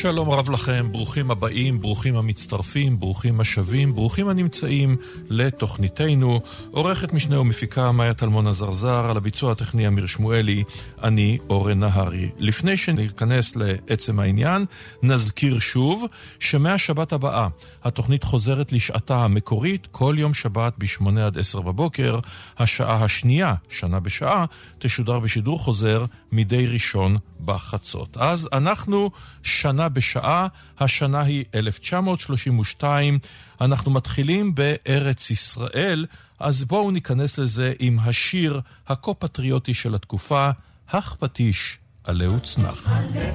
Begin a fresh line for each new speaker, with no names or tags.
שלום רב לכם, ברוכים הבאים, ברוכים המצטרפים, ברוכים השבים, ברוכים הנמצאים לתוכניתנו. עורכת משנה ומפיקה מאיה טלמון הזרזר, על הביצוע הטכני אמיר שמואלי, אני אורן נהרי. לפני שניכנס לעצם העניין, נזכיר שוב שמהשבת הבאה התוכנית חוזרת לשעתה המקורית, כל יום שבת ב-8 עד 10 בבוקר, השעה השנייה, שנה בשעה, תשודר בשידור חוזר מדי ראשון בחצות. אז אנחנו שנה בשעה, השנה היא 1932, אנחנו מתחילים בארץ ישראל, אז בואו ניכנס לזה עם השיר הכה פטריוטי של התקופה, "אך פטיש עלה וצנח".